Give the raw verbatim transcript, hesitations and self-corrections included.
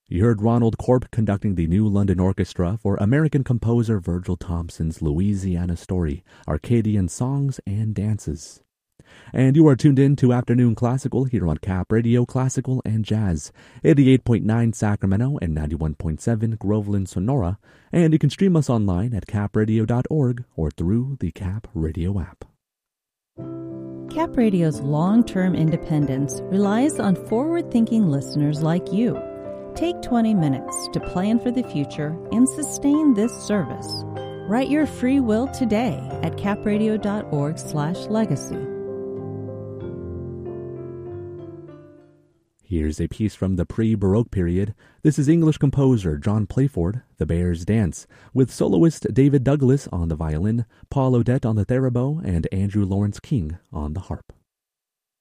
You heard Ronald Corp conducting the New London Orchestra for American composer Virgil Thompson's Louisiana Story, Arcadian Songs and Dances. And you are tuned in to Afternoon Classical here on Cap Radio Classical and Jazz, eighty-eight point nine Sacramento and ninety-one point seven Groveland, Sonora. And you can stream us online at cap radio dot org or through the Cap Radio app. Cap Radio's long-term independence relies on forward-thinking listeners like you. Take twenty minutes to plan for the future and sustain this service. Write your free will today at cap radio dot org slash legacy. Here's a piece from the pre-Baroque period. This is English composer John Playford, The Bear's Dance, with soloist David Douglas on the violin, Paul Odette on the theorbo, and Andrew Lawrence King on the harp.